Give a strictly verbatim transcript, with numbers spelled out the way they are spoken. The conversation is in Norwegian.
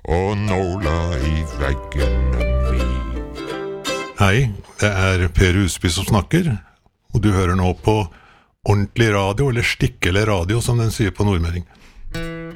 og nåla i veggene mi. Hei, det er Per Husby som snakker, og du hører nå på ordentlig radio, eller stikkele radio som den sier på nordmøring.